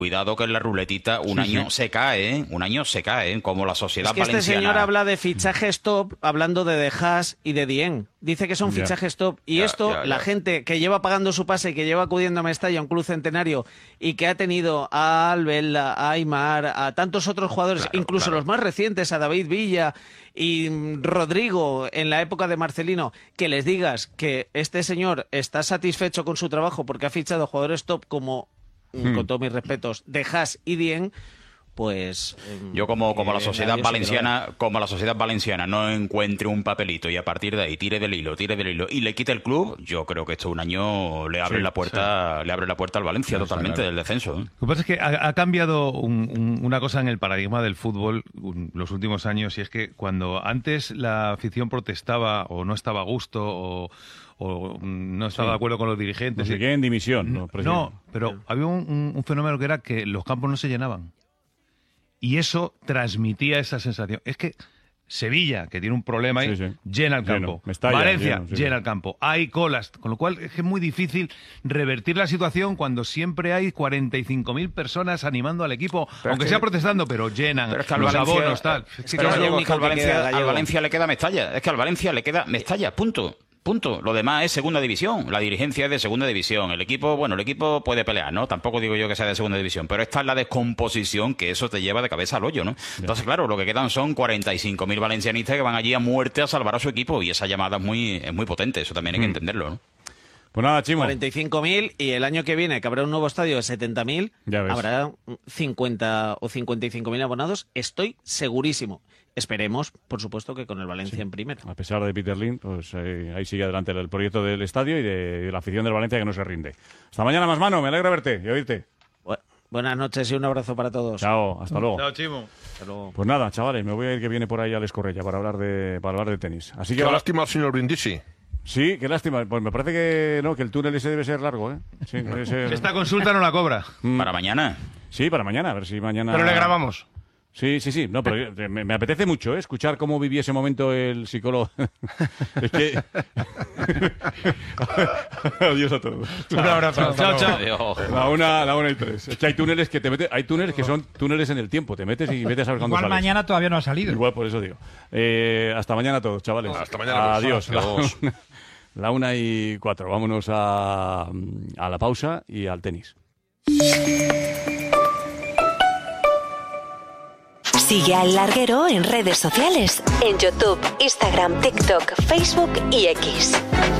Cuidado que en la ruletita un año se cae, ¿eh? Un año se cae, ¿eh? Como la sociedad Es que valenciana. este señor habla de fichajes top, hablando de Haas y de Dieng. Dice que son fichajes top. Y la gente que lleva pagando su pase, que lleva acudiendo a Mestalla, un club centenario, y que ha tenido a Albel, a Aimar, a tantos otros jugadores, incluso los más recientes, a David Villa y Rodrigo, en la época de Marcelino, que les digas que este señor está satisfecho con su trabajo porque ha fichado jugadores top como... con todos mis respetos, de Haas y Dieng, pues... Yo como la sociedad valenciana no encuentre un papelito y a partir de ahí tire del hilo y le quite el club, yo creo que esto un año le abre la puerta al Valencia totalmente del descenso. Lo que pasa es que ha cambiado una cosa en el paradigma del fútbol los últimos años, y es que cuando antes la afición protestaba o no estaba a gusto o no estaba de acuerdo con los dirigentes. No sé en dimisión. No, pero había un fenómeno que era que los campos no se llenaban. Y eso transmitía esa sensación. Es que Sevilla, que tiene un problema ahí, llena el campo. Valencia, llena el campo. Hay colas. Con lo cual es que es muy difícil revertir la situación cuando siempre hay 45.000 personas animando al equipo, aunque sea protestando, pero llenan los abonos, tal. Al Valencia le queda Mestalla. Es que al Valencia le queda Mestalla, punto. Lo demás es segunda división. La dirigencia es de segunda división. El equipo puede pelear, ¿no? Tampoco digo yo que sea de segunda división, pero esta es la descomposición que eso te lleva de cabeza al hoyo, ¿no? Entonces, claro, lo que quedan son 45.000 valencianistas que van allí a muerte a salvar a su equipo, y esa llamada es muy potente. Eso también hay que entenderlo, ¿no? Pues nada, Chimo. 45.000, y el año que viene, que habrá un nuevo estadio de 70.000, habrá 50 o 55.000 abonados. Estoy segurísimo. Esperemos, por supuesto, que con el Valencia en primera. A pesar de Peter Lim, pues ahí sigue adelante el proyecto del estadio y de la afición del Valencia, que no se rinde. Hasta mañana, más mano. Me alegra verte y oírte. Buenas noches y un abrazo para todos. Chao, hasta luego. Chao, Chimo. Hasta luego. Pues nada, chavales, me voy a ir, que viene por ahí Alex Correia para hablar de tenis. Así que qué lástima, señor Brindisi. Sí, qué lástima. Pues me parece que el túnel ese debe ser largo, ¿eh? Sí, debe ser... Esta consulta no la cobra. Para mañana. Sí, para mañana, a ver si mañana... Pero le grabamos. Sí. No, pero me apetece mucho, escuchar cómo vivía ese momento el psicólogo. Es que... Adiós a todos. Un abrazo. Chao. La 1:03. Es que hay túneles que hay túneles que son túneles en el tiempo. Te metes y metes a ver cuándo sales. Igual mañana todavía no ha salido. Igual, por eso digo. Hasta mañana a todos, chavales. Hasta mañana. Adiós. La 1:04. Vámonos a la pausa y al tenis. Sigue al Larguero en redes sociales, en YouTube, Instagram, TikTok, Facebook y X.